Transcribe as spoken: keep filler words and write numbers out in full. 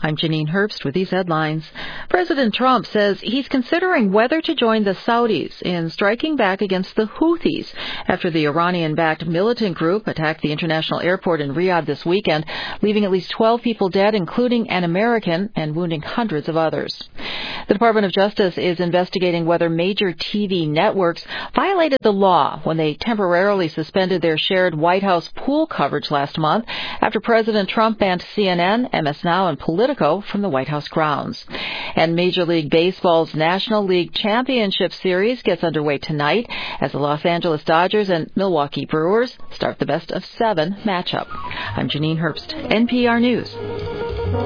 I'm Janine Herbst with these headlines. President Trump says he's considering whether to join the Saudis in striking back against the Houthis after the Iranian-backed militant group attacked the international airport in Riyadh this weekend, leaving at least twelve people dead, including an American, and wounding hundreds of others. The Department of Justice is investigating whether major T V networks violated the law when they temporarily suspended their shared White House pool coverage last month after President Trump banned C N N, M S Now, and Politico from the White House grounds. And Major League Baseball's National League Championship Series gets underway tonight as the Los Angeles Dodgers and Milwaukee Brewers start the best of seven matchup. I'm Janine Herbst, N P R News.